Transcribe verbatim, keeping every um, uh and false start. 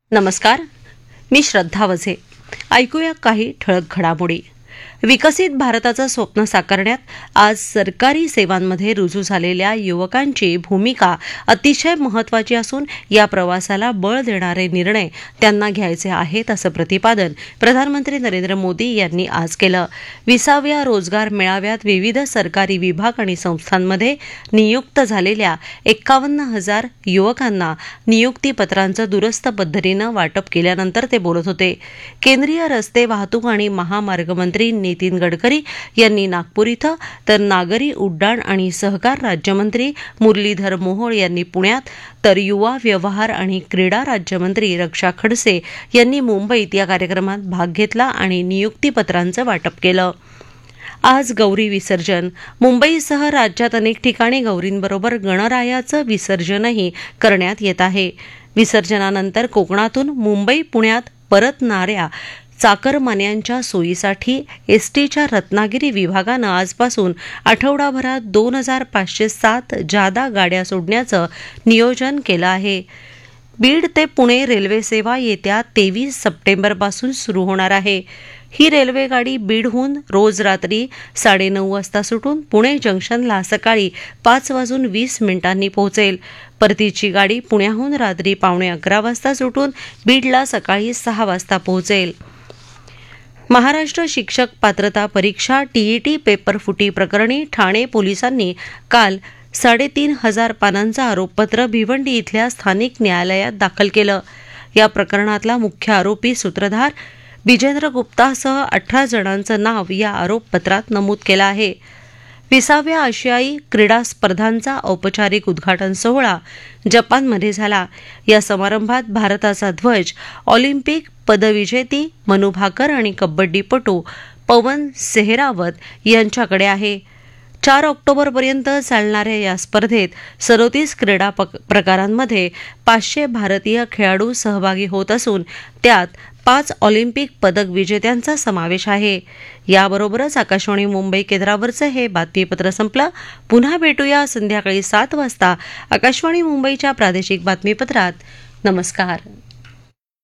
नमस्कार, मी श्रद्धा वझे. ऐकूया काही ठळक घडामोडी. विकसित भारताचं स्वप्न साकारण्यात आज सरकारी सेवांमध्ये रुजू झालेल्या युवकांची भूमिका अतिशय महत्त्वाची असून या प्रवासाला बळ देणारे निर्णय त्यांना घ्यायचे आहेत, असं प्रतिपादन प्रधानमंत्री नरेंद्र मोदी यांनी आज केलं. विसाव्या रोजगार मेळाव्यात विविध सरकारी विभाग आणि संस्थांमध्ये नियुक्त झालेल्या एक्कावन्न हजार युवकांना नियुक्तीपत्रांचं दूरस्थ पद्धतीनं वाटप केल्यानंतर ते बोलत होते. केंद्रीय रस्ते वाहतूक आणि महामार्ग मंत्री नितीन गडकरी यांनी नागपूर इथं, तर नागरी उड्डाण आणि सहकार राज्यमंत्री मुरलीधर मोहोळ यांनी पुण्यात, तर युवा व्यवहार आणि क्रीडा राज्यमंत्री रक्षा खडसे यांनी मुंबईत या कार्यक्रमात भाग घेतला आणि नियुक्तीपत्रांचं वाटप केलं. आज गौरी विसर्जन. मुंबईसह राज्यात अनेक ठिकाणी गौरींबरोबर गणरायाचं विसर्जनही करण्यात येत आहे. विसर्जनानंतर कोकणातून मुंबई पुण्यात परतणाऱ्या चाकरमान्यांच्या सोयीसाठी एसटीच्या रत्नागिरी विभागानं आजपासून आठवडाभरात दोन हजार पाचशे सात जादा गाड्या सोडण्याचं नियोजन केलं आहे. बीड ते पुणे रेल्वे सेवा येत्या तेवीस सप्टेंबरपासून सुरू होणार आहे. ही रेल्वेगाडी बीडहून रोज रात्री साडेनऊ वाजता सुटून पुणे जंक्शनला सकाळी पाच वाजून वीस मिनिटांनी पोहोचेल. परतीची गाडी पुण्याहून रात्री पावणे अकरा वाजता सुटून बीडला सकाळी सहा वाजता पोहोचेल. महाराष्ट्र शिक्षक पात्रता परीक्षा टीईटी पेपर फुटी प्रकरणी ठाणे पोलिसांनी काल साडेतीन हजार पानांचं आरोपपत्र भिवंडी इथल्या स्थानिक न्यायालयात दाखल केलं. या प्रकरणातला मुख्य आरोपी सूत्रधार बिजेंद्र गुप्तासह अठरा जणांचं नाव या आरोपपत्रात नमूद केलं आहे. विसाव्या आशियाई क्रीडा स्पर्धांचा औपचारिक उद्घाटन सोहळा जपानमध्ये झाला. या समारंभात भारताचा ध्वज ऑलिम्पिक पदविजेती मनु भाकर आणि कबड्डीपटू पवन सेहरावत यांच्याकडे आहे. चार ऑक्टोबरपर्यंत चालणाऱ्या या स्पर्धेत सदोतीस क्रीडा प्रकारांमध्ये पाचशे भारतीय खेळाडू सहभागी होत असून त्यात पाच ऑलिम्पिक पदक विजेत्यांचा समावेश आहे. याबरोबरच आकाशवाणी मुंबई केंद्रावरचं हे बातमीपत्र संपलं. पुन्हा भेटूया संध्याकाळी सात वाजता आकाशवाणी मुंबईच्या प्रादेशिक बातमीपत्रात. नमस्कार.